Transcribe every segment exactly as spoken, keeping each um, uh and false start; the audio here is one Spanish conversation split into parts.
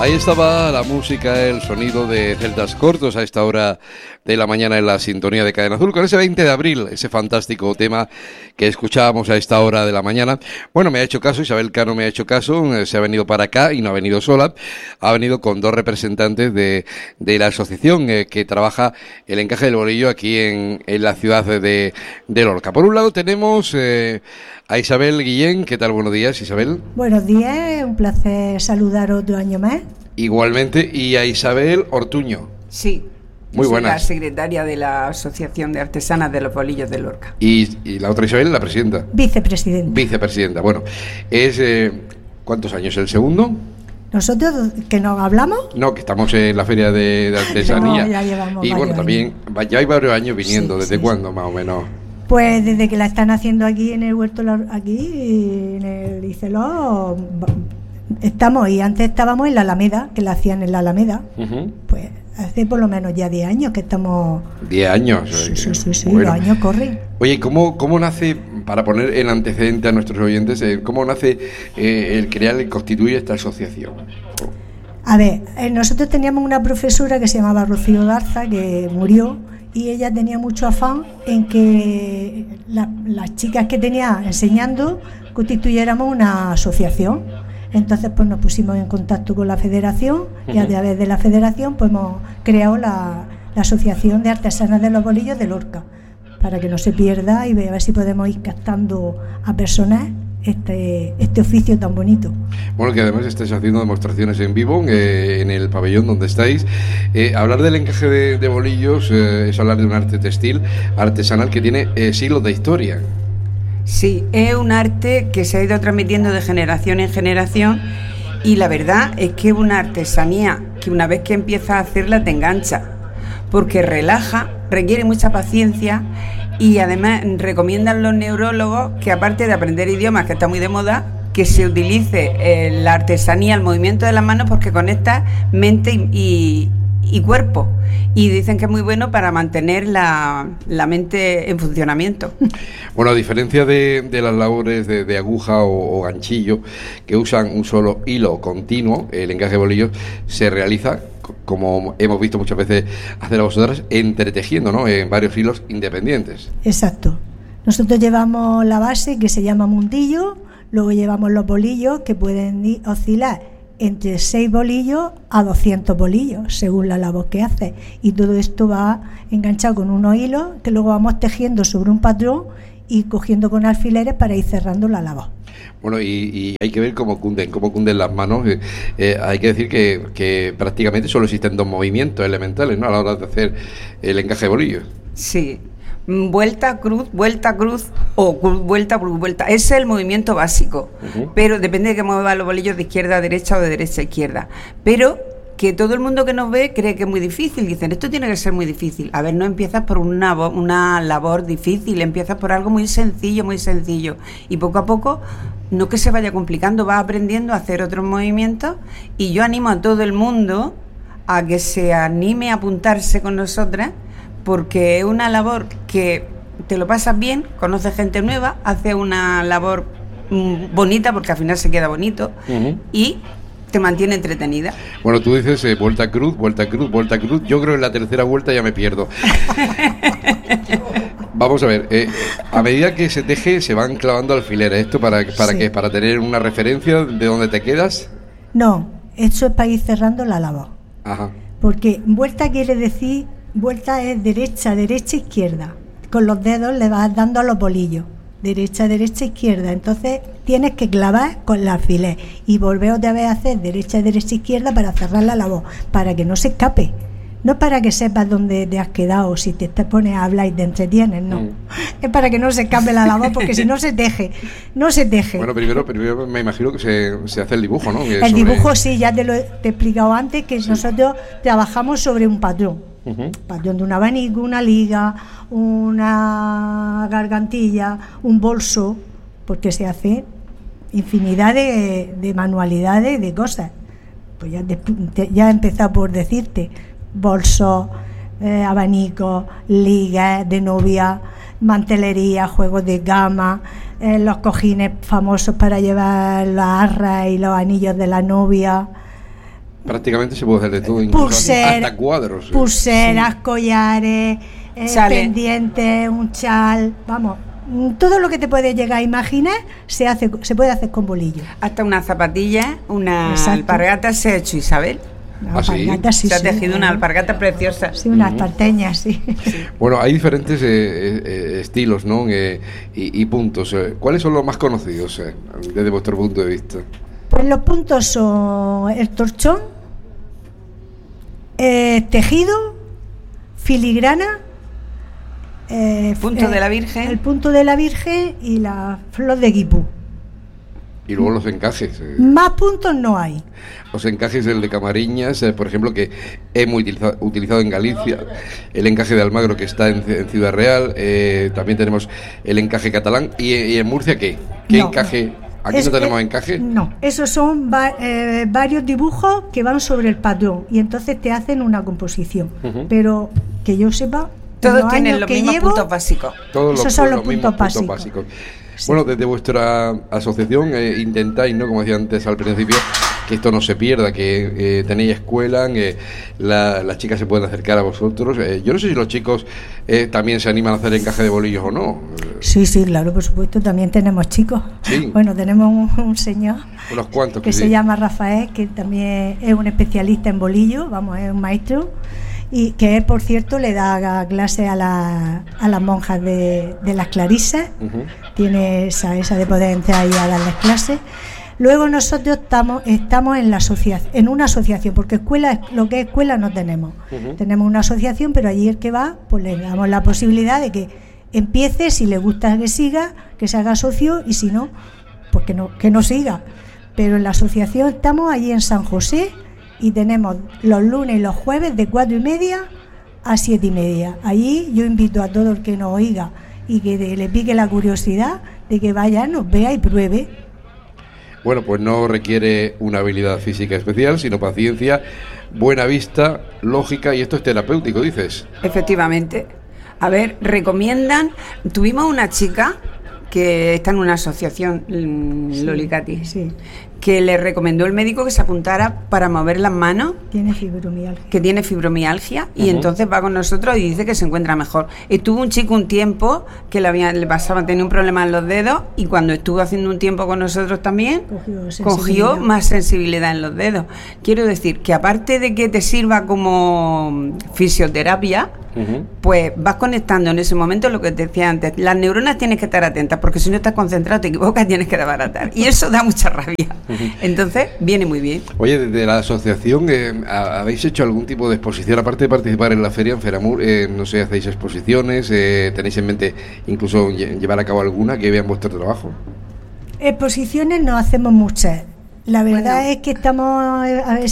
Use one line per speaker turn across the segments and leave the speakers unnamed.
Ahí estaba la música, el sonido de Celtas Cortos a esta hora de la mañana en la sintonía de Cadena Azul, con ese veinte de abril, ese fantástico tema que escuchábamos a esta hora de la mañana. Bueno, me ha hecho caso, Isabel Cano me ha hecho caso, eh, se ha venido para acá y no ha venido sola, ha venido con dos representantes de, de la asociación eh, que trabaja el encaje del bolillo aquí en, en la ciudad de, de Lorca. Por un lado tenemos eh, a Isabel Guillén. ¿Qué tal? Buenos días, Isabel.
Buenos días, un placer saludar otro año más.
Igualmente, y a Isabel Ortuño.
Sí.
Muy
soy
buenas.
La secretaria de la Asociación de Artesanas de los Bolillos de Lorca.
Y, y la otra Isabel, la presidenta.
Vicepresidenta.
Vicepresidenta. Bueno, es eh, ¿cuántos años? ¿El segundo?
¿Nosotros que nos hablamos?
No, que estamos en la feria de, de artesanía.
No, ya llevamos
y bueno,
varios
también
años.
ya hay varios años viniendo.
Sí,
¿Desde
sí,
cuándo,
sí.
más o menos?
Pues desde que la están haciendo aquí en el huerto, aquí en el Iceló, estamos, y antes estábamos en la Alameda, que la hacían en la Alameda.
Uh-huh.
Pues hace por lo menos ya diez años que estamos.
Diez años.
Sí, sí, sí, sí,
Bueno.
los años corren.
Oye, ¿cómo, ¿cómo nace, para poner en antecedente a nuestros oyentes, eh, cómo nace eh, el crear y constituir esta asociación?
A ver, eh, nosotros teníamos una profesora que se llamaba Rocío Garza, que murió, y ella tenía mucho afán en que la, las chicas que tenía enseñando constituyéramos una asociación. Entonces pues nos pusimos en contacto con la federación y a través de la federación pues hemos creado la, la Asociación de Artesanas de los Bolillos de Lorca, para que no se pierda y a ver si podemos ir captando a personas este, este oficio tan bonito.
Bueno, que además estáis haciendo demostraciones en vivo eh, en el pabellón donde estáis. Eh, hablar del encaje de, de bolillos eh, es hablar de un arte textil artesanal que tiene eh, siglos de historia.
Sí, es un arte que se ha ido transmitiendo de generación en generación y la verdad es que es una artesanía que una vez que empiezas a hacerla te engancha, porque relaja, requiere mucha paciencia y además recomiendan los neurólogos que aparte de aprender idiomas, que está muy de moda, que se utilice eh, la artesanía, el movimiento de las manos, porque conecta mente y, y, y cuerpo. Y dicen que es muy bueno para mantener la, la mente en funcionamiento.
Bueno, a diferencia de, de las labores de, de aguja o, o ganchillo, que usan un solo hilo continuo, el encaje de bolillos se realiza, como hemos visto muchas veces hacer a vosotras, entretejiendo, ¿no?, en varios hilos independientes.
Exacto. Nosotros llevamos la base que se llama mundillo, luego llevamos los bolillos que pueden oscilar entre seis bolillos a doscientos bolillos, según la labor que hace. Y todo esto va enganchado con unos hilos que luego vamos tejiendo sobre un patrón y cogiendo con alfileres para ir cerrando la labor.
Bueno, y, y hay que ver cómo cunden, cómo cunden las manos. Eh, eh, hay que decir que, que prácticamente solo existen dos movimientos elementales, ¿no?, a la hora de hacer el encaje de bolillos.
Sí. Vuelta, cruz, vuelta, cruz o cruz, vuelta, cruz, vuelta. Ese es el movimiento básico, uh-huh. Pero depende de que mueva los bolillos de izquierda a derecha o de derecha a izquierda. Pero que todo el mundo que nos ve cree que es muy difícil. Dicen, esto tiene que ser muy difícil. A ver, no empiezas por una, una labor difícil, empiezas por algo muy sencillo, muy sencillo. Y poco a poco, no que se vaya complicando, vas aprendiendo a hacer otros movimientos. Y yo animo a todo el mundo a que se anime a apuntarse con nosotras, porque es una labor que te lo pasas bien, conoces gente nueva, haces una labor mm, bonita, porque al final se queda bonito, uh-huh. Y te mantiene entretenida.
Bueno, tú dices eh, vuelta cruz, vuelta cruz, vuelta cruz. Yo creo que en la tercera vuelta ya me pierdo. Vamos a ver, eh, a medida que se teje se van clavando alfileres. ¿Esto para, para sí. qué? ¿Para tener una referencia de dónde te quedas?
No, eso es para ir cerrando la labor.
Ajá.
Porque vuelta quiere decir... Vuelta es derecha, derecha, izquierda. Con los dedos le vas dando a los bolillos. Derecha, derecha, izquierda. Entonces tienes que clavar con el alfiler y volver otra vez a hacer derecha, derecha, izquierda para cerrar la labor, para que no se escape. No para que sepas dónde te has quedado, si te, te pones a hablar y te entretienes, no. Mm. Es para que no se escape la labor, porque si no se teje, no se teje.
Bueno, primero, primero me imagino que se, se hace el dibujo, ¿no? Que
el
sobre...
dibujo sí, ya te lo he, te he explicado antes, que sí. Nosotros trabajamos sobre un patrón. Uh-huh. Patrón de un abanico, una liga, una gargantilla, un bolso, porque se hace infinidad de, de manualidades, de cosas. Pues ya, te, te, ya he empezado por decirte, bolsos, eh, abanicos, ligas de novia, mantelería, juegos de gama, eh, los cojines famosos para llevar las arras y los anillos de la novia,
Prácticamente se puede hacer de todo, incluso
Pulsera,
hasta cuadros.
Pulseras,
Sí.
collares, eh, pendientes, un chal, vamos, todo lo que te puedes llegar a imaginar se hace, se puede hacer con bolillo.
Hasta una zapatilla, una
Exacto.
alpargata se ha hecho, Isabel.
Una
¿Ah, sí?
alpargata, sí,
Se ha
sí,
tejido una
claro.
alpargata preciosa.
Sí, unas parteñas, sí.
Bueno, hay diferentes eh, eh, estilos, ¿no? Eh, y, y puntos. Eh, ¿Cuáles son los más conocidos eh, desde vuestro punto de vista?
Pues los puntos son el torchón, eh, tejido, filigrana, eh,
Punto
eh,
de la Virgen.
el punto de la Virgen y la flor de guipú.
Y luego los encajes. Eh.
Más puntos no hay.
Los encajes, el de Camariñas, eh, por ejemplo, que es muy utilizado, utilizado en Galicia, el encaje de Almagro, que está en, en Ciudad Real, eh, también tenemos el encaje catalán. ¿Y, y en Murcia qué? ¿Qué
No,
encaje? ¿Aquí
Es-
no tenemos
eh,
encaje?
No, esos son va- eh, varios dibujos que van sobre el patrón y entonces te hacen una composición.
Ujú.
Pero que yo sepa, en
Todos
los
tienen
años
los
que
mismos
llevo,
puntos básicos.
Todos
Esos son los
mismos
puntos básicos. Sí.
Bueno, desde vuestra asociación eh, intentáis, ¿no? Como decía antes al principio, que esto no se pierda, que eh, tenéis escuela, que la- las chicas se pueden acercar a vosotros. Eh, yo no sé si los chicos eh, también se animan a hacer encaje de bolillos o no. Eh,
Sí, sí, claro, por supuesto, también tenemos chicos.
Sí.
Bueno, tenemos un, un señor
unos cuantos
que
que
se
sí.
llama Rafael, que también es un especialista en bolillo, vamos, es un maestro, y que por cierto le da clase a, la, a las monjas de, de las clarisas,
Ujú.
tiene esa, esa de poder entrar ahí a darles clases. Luego nosotros estamos, estamos en la asociación, en una asociación, porque escuela, lo que es escuela no tenemos.
Ujú.
Tenemos una asociación, pero allí el que va, pues le damos la posibilidad de que empiece, si le gusta que siga, que se haga socio, y si no, pues que no, que no siga. Pero en la asociación estamos allí en San José y tenemos los lunes y los jueves de cuatro y media a siete y media. Allí yo invito a todo el que nos oiga y que de- le pique la curiosidad de que vaya, nos vea y pruebe.
Bueno, pues no requiere una habilidad física especial, sino paciencia, buena vista, lógica, y esto es terapéutico, dices.
Efectivamente. A ver, recomiendan. Tuvimos una chica que está en una asociación, mm,
Sí,
Lolicati,
sí.
que le recomendó el médico que se apuntara para mover las manos,
Tiene fibromialgia.
que tiene fibromialgia, y
Ujú.
entonces va con nosotros y dice que se encuentra mejor. Estuvo un chico un tiempo que le, había, le pasaba, tenía un problema en los dedos, y cuando estuvo haciendo un tiempo con nosotros también,
Cogió
cogió
sensibilidad.
más sensibilidad en los dedos. Quiero decir que aparte de que te sirva como fisioterapia,
Ujú.
pues vas conectando en ese momento lo que te decía antes. Las neuronas tienes que estar atentas, porque si no estás concentrado, te equivocas, tienes que desbaratar. Y eso da mucha rabia. Entonces, viene muy bien.
Oye, desde la asociación, eh, ¿ha- ¿habéis hecho algún tipo de exposición? Aparte de participar en la feria, en Feramur, eh, no sé, ¿hacéis exposiciones? Eh, ¿Tenéis en mente incluso lle- llevar a cabo alguna que vean vuestro trabajo?
Exposiciones no hacemos muchas. La verdad
Bueno.
es que estamos eh, a ver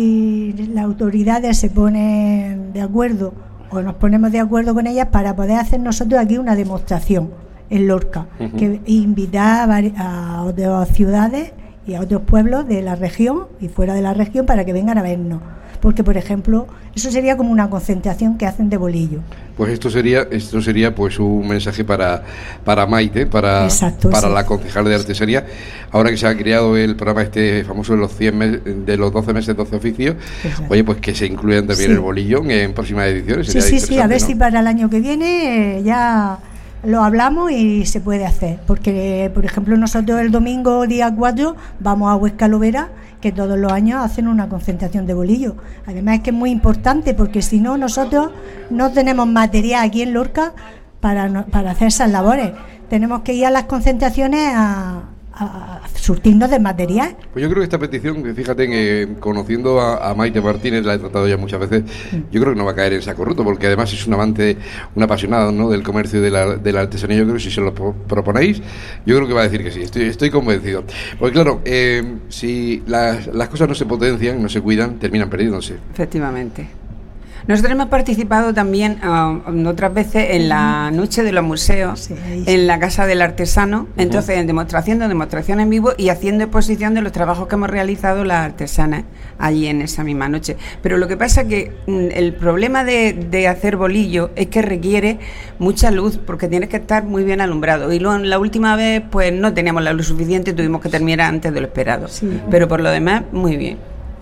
si las autoridades se ponen de acuerdo o nos ponemos de acuerdo con ellas para poder hacer nosotros aquí una demostración en Lorca,
Ujú.
que invitar a, vari- a otras ciudades y a otros pueblos de la región y fuera de la región para que vengan a vernos. Porque, por ejemplo, eso sería como una concentración que hacen de bolillo.
Pues esto sería, esto sería pues un mensaje para, para Maite, para,
Exacto,
para
sí.
la concejal de artesanía. Ahora que se ha creado el programa este famoso de los cien mes- de los doce meses, doce oficios,
Exacto.
oye, pues que se incluyan también
Sí.
el bolillo en próximas ediciones.
Sí,
sería
sí, sí, a ver
interesante,
si
¿no?
para el año que viene eh, ya lo hablamos y se puede hacer. Porque, por ejemplo, nosotros el domingo día cuatro vamos a Huesca Lovera, que todos los años hacen una concentración de bolillo. Además es que es muy importante porque si no, nosotros no tenemos material aquí en Lorca para, no- para hacer esas labores. Tenemos que ir a las concentraciones a, a- a surtirnos de material.
Pues yo creo que esta petición, que fíjate, que conociendo a, a Maite Martínez, la he tratado ya muchas veces, yo creo que no va a caer en saco roto, porque además es un amante, un apasionado, ¿no?, del comercio y de la, de la artesanía. Yo creo que si se lo pro- proponéis, yo creo que va a decir que sí, estoy, estoy convencido. Porque claro, eh, si las, las cosas no se potencian, no se cuidan, terminan perdiéndose.
Efectivamente. Nosotros hemos participado también ah, otras veces en la Noche de los Museos,
Sí, ahí sí.
en la Casa del Artesano, entonces en demostración, de demostración en vivo y haciendo exposición de los trabajos que hemos realizado las artesanas allí en esa misma noche. Pero lo que pasa que mm, el problema de, de hacer bolillo es que requiere mucha luz, porque tienes que estar muy bien alumbrado. Y luego, la última vez pues no teníamos la luz suficiente y tuvimos que terminar antes de lo esperado.
Sí.
Pero por lo demás, muy bien.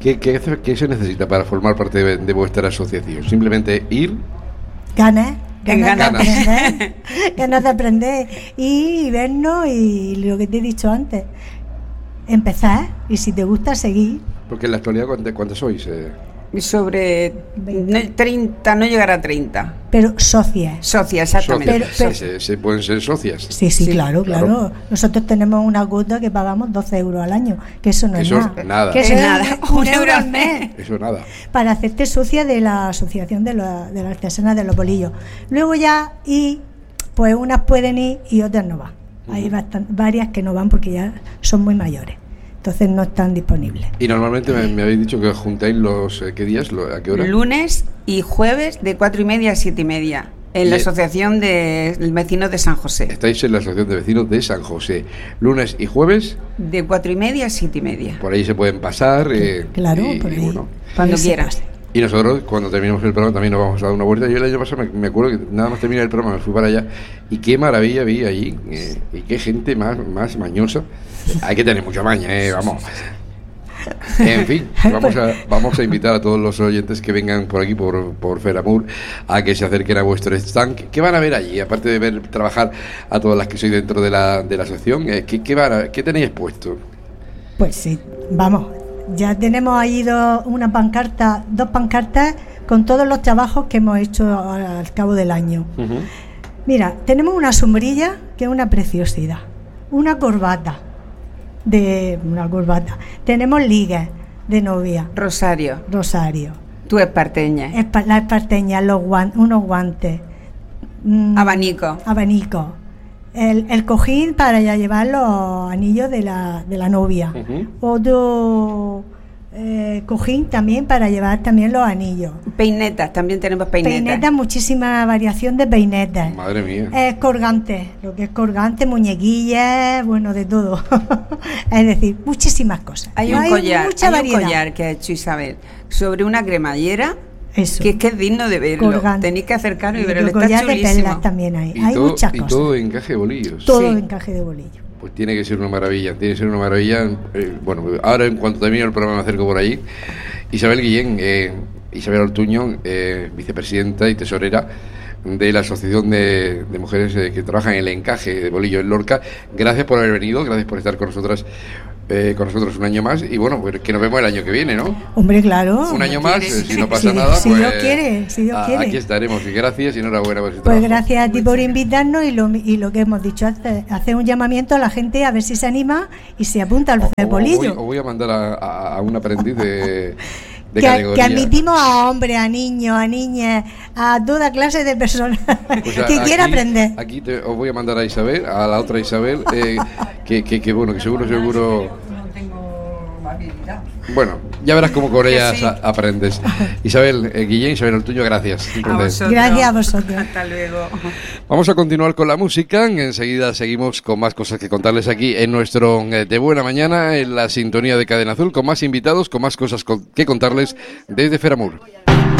¿Qué, qué, qué se necesita para formar parte de, de vuestra asociación? Simplemente ir...
Ganas. Ganas,
ganas.
de aprender, ganas de aprender y vernos y lo que te he dicho antes, empezar y si te gusta seguir.
Porque en la actualidad, ¿cuántos, cuántos sois? Eh?
Sobre no, treinta, no llegará a treinta.
Pero socias.
Socias, exactamente.
Socias.
Pero, pero,
¿Se, se pueden ser socias?
Sí, sí,
Sí,
claro, claro,
claro.
Nosotros tenemos una cuota que pagamos doce euros al año, que eso no
Eso
es
es
nada.
nada.
Que eso
Es
es
nada,
un
un
euro
euro
al
al
mes.
Eso nada.
Para hacerte socia de la asociación de, la, de las artesanas de los bolillos. Luego ya, y pues unas pueden ir y otras no van. Hay bastan- varias que no van porque ya son muy mayores. Entonces no están disponibles.
Y normalmente me, me habéis dicho que os juntáis los... Eh, ¿qué días? Lo, ¿A qué hora?
Lunes y jueves de cuatro y media a siete y media. En la
Bien.
Asociación de Vecinos de San José.
Estáis en la Asociación de Vecinos de San José. Lunes y jueves,
De cuatro y media a siete y media.
por ahí se pueden pasar. Eh,
Claro,
y,
por
y
ahí.
bueno.
Cuando
Sí,
quieras.
sí.
Y nosotros, cuando terminemos el programa, también nos vamos a dar una vuelta. Yo el año pasado me, me acuerdo que nada más terminar el programa, me fui para allá. Y qué maravilla vi allí. Eh, y qué gente más, más mañosa. Hay que tener mucha maña, eh, vamos. En fin, vamos a, vamos a invitar a todos los oyentes que vengan por aquí, por, por Feramur, a que se acerquen a vuestro stand. ¿Qué, qué van a ver allí? Aparte de ver trabajar a todas las que soy dentro de la, de la asociación, eh, ¿qué, qué, van a, ¿qué tenéis expuesto?
Pues sí, vamos. Ya tenemos ahí dos, una pancarta, dos pancartas con todos los trabajos que hemos hecho al, al cabo del año.
Uh-huh.
Mira, tenemos una sombrilla que es una preciosidad, una corbata de una corbata. Tenemos ligas de novia,
Rosario,
rosario,
tú esparteña.
espa- las esparteñas, los guan- unos guantes, mm,
Abanico.
abanico, el, el cojín para ya llevar los anillos de la, de la novia,
Ujú.
otro eh, cojín también para llevar también los anillos.
Peinetas, también tenemos peinetas.
Peinetas, muchísima variación de peinetas.
Madre mía.
Es colgante, lo que es colgante, muñequillas, bueno, de todo. Es decir, muchísimas cosas.
Hay un collar,
mucha
hay un
variedad.
collar que ha hecho Isabel sobre una cremallera
Eso.
que es que es digno de verlo.
Colgante.
Tenéis que acercaros y
Y
verlo,
el
está
collar de
chulísimo.
perlas también hay.
Y
Hay
todo,
muchas
y
cosas.
todo encaje de bolillos.
Todo
Sí.
encaje de bolillo.
Pues tiene que ser una maravilla, tiene que ser una maravilla. Eh, bueno, ahora en cuanto termine el programa me acerco por ahí. Isabel Guillén, eh, Isabel Ortuño, eh, vicepresidenta y tesorera de la Asociación de, de Mujeres eh, que trabajan en el encaje de bolillo en Lorca. Gracias por haber venido, gracias por estar con nosotras, eh, con nosotros un año más y bueno, pues que nos vemos el año que viene, ¿no?
Hombre, claro.
Un año más,
quieres.
eh, si no pasa
Si-
nada,
si
pues
Dios quiere, si Dios
a-
quiere.
aquí estaremos y gracias y enhorabuena por ese
Pues
trabajo.
gracias a ti por invitarnos y lo, y lo que hemos dicho, hace- hacer un llamamiento a la gente a ver si se anima y se apunta al
O- o- o voy,
bolillo.
o voy a mandar a, a- a un aprendiz de, de
Que,
categoría.
que admitimos a hombres, a niños, a niñas, a toda clase de personas
Pues a-
que
aquí-
quiera aprender.
Aquí te, os voy a mandar a Isabel, a la otra Isabel, eh, que, que, que bueno, que seguro, seguro.
No tengo habilidad.
Bueno, ya verás cómo con
Que
ellas
sí.
a- aprendes. Isabel, eh, Guillén, Isabel Ortuño, gracias. Un
A
placer.
vosotros.
Gracias a vosotros.
Hasta luego.
Vamos a continuar con la música. Enseguida seguimos con más cosas que contarles aquí en nuestro eh, De Buena Mañana, en la sintonía de Cadena Azul, con más invitados, con más cosas con- que contarles desde Feramur.